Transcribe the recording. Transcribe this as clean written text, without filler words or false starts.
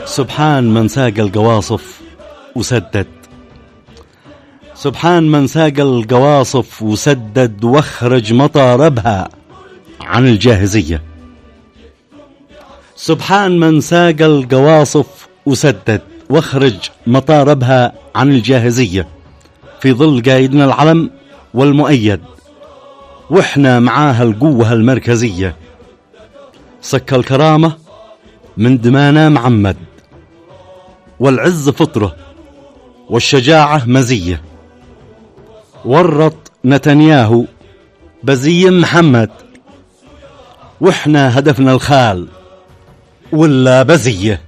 سبحان من ساق القواصف وسدد، سبحان من ساق القواصف وسدد واخرج مطاربها عن الجاهزية. سبحان من ساق القواصف وسدد واخرج مطاربها عن الجاهزية، في ظل قايدنا العلم والمؤيد واحنا معاها القوة المركزية. صك الكرامة من دمانا معمد، والعز فطرة والشجاعة مزية. ورط نتنياهو بزي محمد، واحنا هدفنا الخال ولا بزيه.